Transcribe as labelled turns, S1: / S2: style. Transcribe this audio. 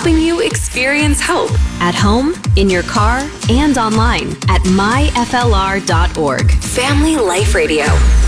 S1: helping you experience hope at home, in your car, and online at myflr.org. Family Life Radio.